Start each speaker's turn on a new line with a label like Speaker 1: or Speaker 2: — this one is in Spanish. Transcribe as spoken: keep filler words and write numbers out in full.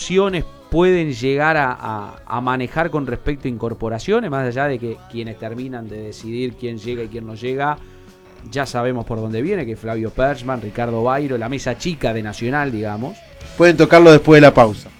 Speaker 1: opciones pueden llegar a, a, a manejar con respecto a incorporaciones, más allá de que quienes terminan de decidir quién llega y quién no llega, ya sabemos por dónde viene, que es Flavio Perchman, Ricardo Bairo, la mesa chica de Nacional, digamos.
Speaker 2: Pueden tocarlo después de la pausa.